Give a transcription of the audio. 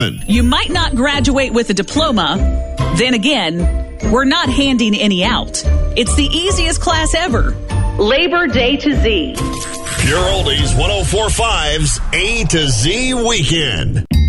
You might not graduate with a diploma. Then again, we're not handing any out. It's the easiest class ever. Labor Day to Z. Pure Oldies 104.5's A to Z Weekend.